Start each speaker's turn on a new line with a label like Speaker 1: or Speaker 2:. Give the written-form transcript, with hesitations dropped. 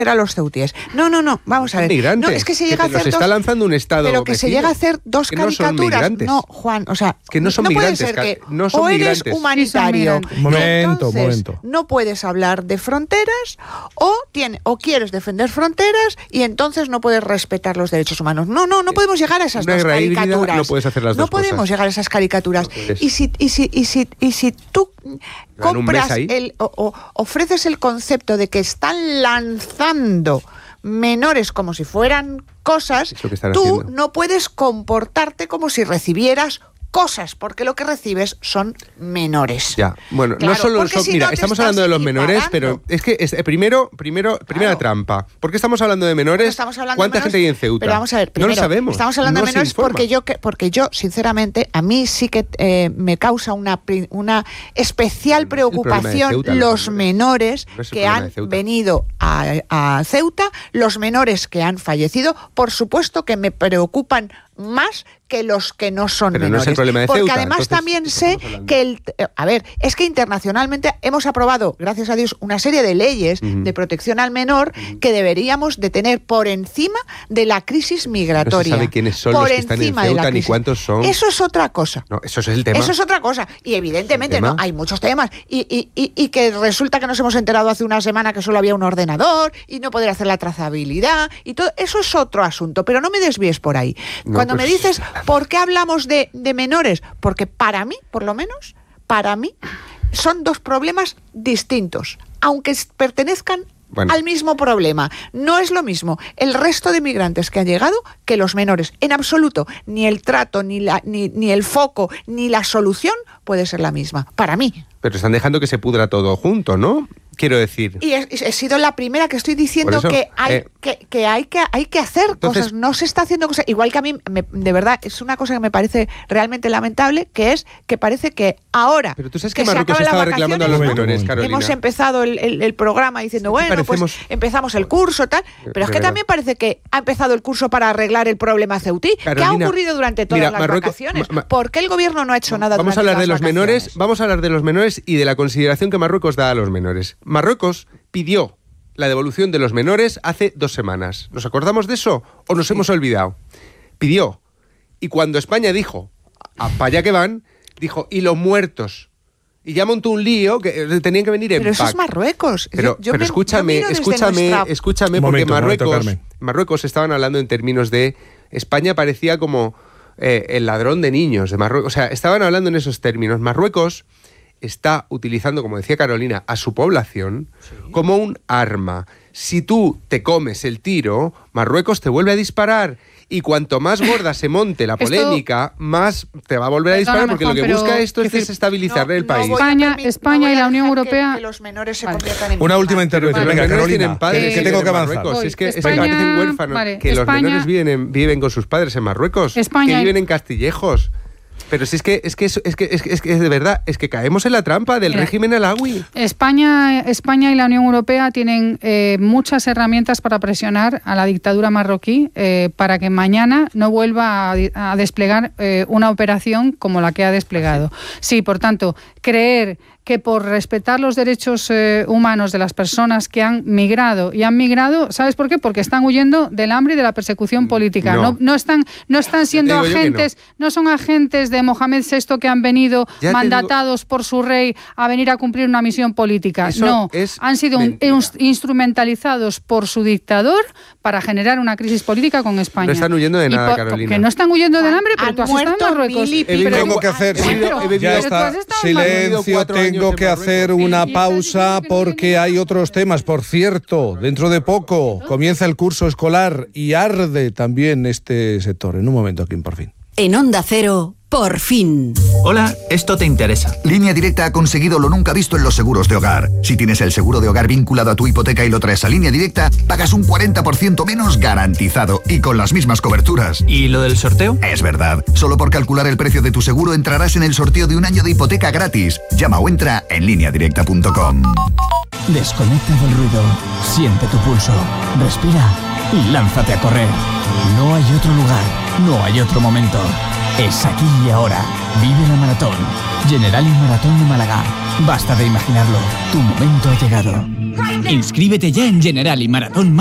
Speaker 1: a los ceutíes. No, vamos a ver.
Speaker 2: Migrantes,
Speaker 1: No, es que se llega a hacer
Speaker 2: los está lanzando un Estado
Speaker 1: pero que
Speaker 2: vecino,
Speaker 1: se llega a hacer dos caricaturas. No, Juan, o sea,
Speaker 2: que no son
Speaker 1: puede
Speaker 2: migrantes,
Speaker 1: ser que
Speaker 2: no son
Speaker 1: o
Speaker 2: migrantes.
Speaker 1: eres humanitario.
Speaker 3: Un momento.
Speaker 1: No puedes hablar de fronteras o quieres defender fronteras y entonces no puedes respetar los derechos humanos. No podemos llegar a esas dos caricaturas.
Speaker 2: No puedes hacer las dos cosas.
Speaker 1: No podemos llegar a esas caricaturas.
Speaker 2: No
Speaker 1: y si tú compras o ofreces el concepto de que están lanzando menores como si fueran cosas, tú no puedes comportarte como si recibieras cosas, porque lo que recibes son menores.
Speaker 2: Ya, bueno,
Speaker 1: claro,
Speaker 2: no solo son, mira, estamos hablando de los menores, pero es que primera trampa. ¿Por qué estamos hablando de menores? ¿Cuánta gente hay en Ceuta?
Speaker 1: Pero vamos a ver, primero,
Speaker 2: no lo sabemos.
Speaker 1: Estamos hablando de menores porque yo, sinceramente, a mí sí que me causa una especial preocupación los menores que han venido a Ceuta, los menores que han fallecido. Por supuesto que me preocupan más que los que no son
Speaker 2: pero
Speaker 1: menores.
Speaker 2: No es el problema de
Speaker 1: porque
Speaker 2: Ceuta,
Speaker 1: además también sé que es que internacionalmente hemos aprobado, gracias a Dios, una serie de leyes de protección al menor que deberíamos de tener por encima de la crisis migratoria.
Speaker 2: No se sabe quiénes son los que están en Ceuta ni cuántos son.
Speaker 1: Eso es otra cosa.
Speaker 2: No, eso es el tema.
Speaker 1: Eso es otra cosa. Y evidentemente no, hay muchos temas. Y que resulta que nos hemos enterado hace una semana que solo había un ordenador y no poder hacer la trazabilidad y todo. Eso es otro asunto, pero no me desvíes por ahí. Cuando me dices, ¿por qué hablamos de menores? Porque para mí, por lo menos, son dos problemas distintos, aunque pertenezcan al mismo problema. No es lo mismo el resto de migrantes que han llegado que los menores. En absoluto, ni el trato, ni el foco, ni la solución puede ser la misma, para mí.
Speaker 2: Pero están dejando que se pudra todo junto, ¿no? Quiero decir.
Speaker 1: Y he sido la primera que estoy diciendo que hay que hacer cosas. No se está haciendo cosas. Igual que a mí, de verdad, es una cosa que me parece realmente lamentable, que es que parece que ahora.
Speaker 2: Pero tú sabes que Marruecos estaba reclamando a los menores, Carolina.
Speaker 1: Hemos empezado el programa diciendo, bueno, pues empezamos el curso, tal. Pero es que también parece que ha empezado el curso para arreglar el problema ceutí. ¿Qué ha ocurrido durante todas las vacaciones? ¿Por qué el gobierno no ha hecho nada durante las vacaciones?
Speaker 2: Vamos a hablar de los menores y de la consideración que Marruecos da a los menores. Marruecos pidió la devolución de los menores hace 2 semanas. ¿Nos acordamos de eso o nos hemos olvidado? Pidió. Y cuando España dijo, para allá que van, dijo, y los muertos. Y ya montó un lío que tenían que venir en
Speaker 1: Pero eso es Marruecos.
Speaker 2: Pero escúchame, porque Marruecos estaban hablando en términos de España parecía como el ladrón de niños de Marruecos. O sea, estaban hablando en esos términos. Marruecos está utilizando, como decía Carolina, a su población como un arma. Si tú te comes el tiro, Marruecos te vuelve a disparar. Y cuanto más gorda se monte la polémica, más te va a volver a disparar, porque lo que busca esto es desestabilizar el país.
Speaker 3: España y la Unión Europea...
Speaker 1: Que los menores se conviertan en
Speaker 3: una última intervención.
Speaker 2: Venga,
Speaker 3: Carolina,
Speaker 2: tienen padres
Speaker 3: que tengo que avanzar.
Speaker 2: Es que parecen huérfanos. Que los menores viven con sus padres en Marruecos, que viven en Castillejos. Pero si es que de verdad, es que caemos en la trampa del régimen alawi.
Speaker 3: España y la Unión Europea tienen muchas herramientas para presionar a la dictadura marroquí para que mañana no vuelva a desplegar una operación como la que ha desplegado. Sí, por tanto, creer que por respetar los derechos humanos de las personas que han migrado, ¿sabes por qué? Porque están huyendo del hambre y de la persecución política. No están siendo agentes, no son agentes de Mohamed VI que han venido mandatados por su rey a venir a cumplir una misión política. Han sido instrumentalizados por su dictador para generar una crisis política con España.
Speaker 2: No están huyendo de nada, Carolina.
Speaker 3: Que no están huyendo del hambre, pero tú has estado en Marruecos.
Speaker 4: Tengo que hacer... Ya está. Silencio, tengo que hacer una pausa porque hay otros temas. Por cierto, dentro de poco comienza el curso escolar y arde también este sector. En un momento, aquí Por Fin.
Speaker 5: En Onda Cero, Por Fin.
Speaker 6: Hola, esto te interesa.
Speaker 7: Línea Directa ha conseguido lo nunca visto en los seguros de hogar. Si tienes el seguro de hogar vinculado a tu hipoteca y lo traes a Línea Directa, pagas un 40% menos garantizado y con las mismas coberturas.
Speaker 6: ¿Y lo del sorteo?
Speaker 7: Es verdad. Solo por calcular el precio de tu seguro entrarás en el sorteo de un año de hipoteca gratis. Llama o entra en lineadirecta.com.
Speaker 8: Desconecta del ruido. Siente tu pulso. Respira y lánzate a correr. No hay otro lugar. No hay otro momento. Es aquí y ahora. Vive la maratón. Generali Maratón de Málaga. Basta de imaginarlo. Tu momento ha llegado. Inscríbete ya en Generali Maratón